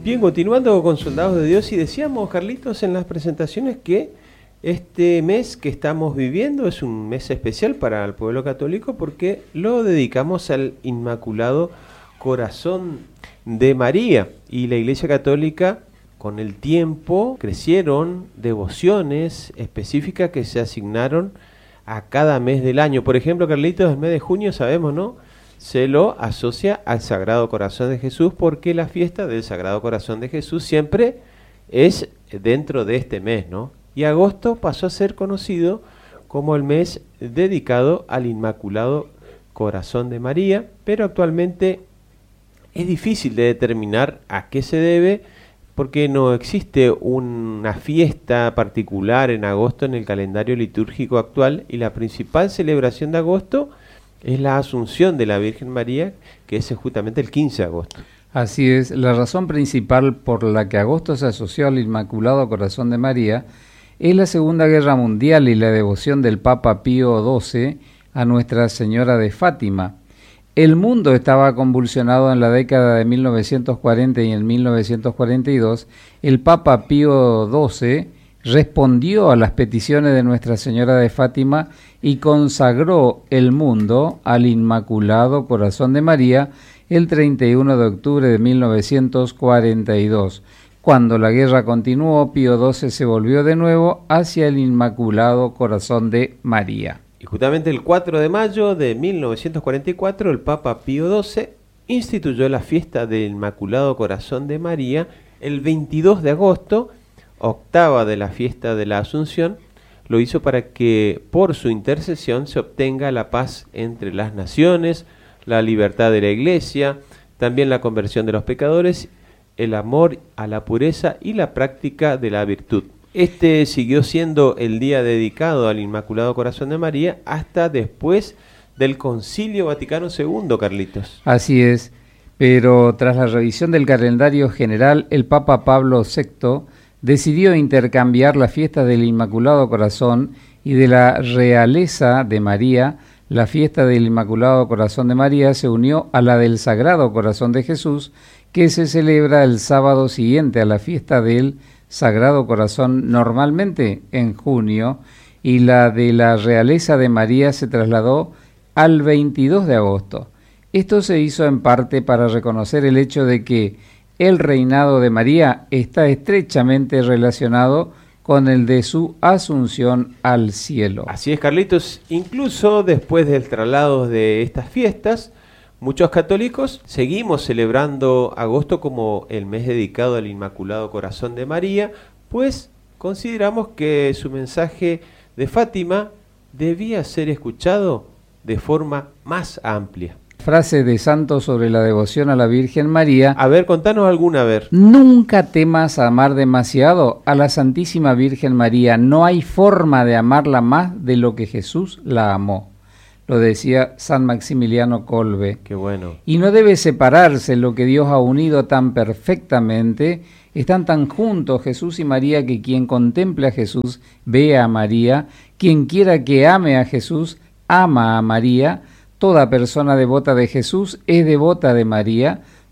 Bien, continuando con Soldados de Dios, y decíamos, Carlitos, en las presentaciones que este mes que estamos viviendo es un mes especial para el pueblo católico porque lo dedicamos al Inmaculado Corazón de María. Y la Iglesia Católica, con el tiempo, crecieron devociones específicas que se asignaron a cada mes del año. Por ejemplo, Carlitos, el mes de junio, sabemos, ¿no?, se lo asocia al Sagrado Corazón de Jesús porque la fiesta del Sagrado Corazón de Jesús siempre es dentro de este mes, ¿no? Y agosto pasó a ser conocido como el mes dedicado al Inmaculado Corazón de María, pero actualmente es difícil de determinar a qué se debe porque no existe una fiesta particular en agosto en el calendario litúrgico actual, y la principal celebración de agosto es la Asunción de la Virgen María, que es justamente el 15 de agosto. Así es, la razón principal por la que agosto se asoció al Inmaculado Corazón de María es la Segunda Guerra Mundial y la devoción del Papa Pío XII a Nuestra Señora de Fátima. El mundo estaba convulsionado en la década de 1940 y en 1942. El Papa Pío XII respondió a las peticiones de Nuestra Señora de Fátima y consagró el mundo al Inmaculado Corazón de María el 31 de octubre de 1942. Cuando la guerra continuó, Pío XII se volvió de nuevo hacia el Inmaculado Corazón de María. Y justamente el 4 de mayo de 1944, el Papa Pío XII instituyó la fiesta del Inmaculado Corazón de María el 22 de agosto, octava de la fiesta de la Asunción. Lo hizo para que por su intercesión se obtenga la paz entre las naciones, la libertad de la Iglesia, también la conversión de los pecadores, el amor a la pureza y la práctica de la virtud. Este siguió siendo el día dedicado al Inmaculado Corazón de María hasta después del Concilio Vaticano II, Carlitos. Así es, pero tras la revisión del calendario general, el Papa Pablo VI decidió intercambiar la fiesta del Inmaculado Corazón y de la Realeza de María. La fiesta del Inmaculado Corazón de María se unió a la del Sagrado Corazón de Jesús, que se celebra el sábado siguiente a la fiesta del Sagrado Corazón, normalmente en junio, y la de la Realeza de María se trasladó al 22 de agosto. Esto se hizo en parte para reconocer el hecho de que el reinado de María está estrechamente relacionado con el de su asunción al cielo. Así es, Carlitos. Incluso después del traslado de estas fiestas, muchos católicos seguimos celebrando agosto como el mes dedicado al Inmaculado Corazón de María, pues consideramos que su mensaje de Fátima debía ser escuchado de forma más amplia. Frase de santo sobre la devoción a la Virgen María. A ver, contanos alguna, a ver. Nunca temas amar demasiado a la Santísima Virgen María. No hay forma de amarla más de lo que Jesús la amó. Lo decía San Maximiliano Kolbe. Qué bueno. Y no debe separarse lo que Dios ha unido tan perfectamente. Están tan juntos Jesús y María que quien contemple a Jesús ve a María. Quien quiera que ame a Jesús ama a María. Toda persona devota de Jesús es devota de María.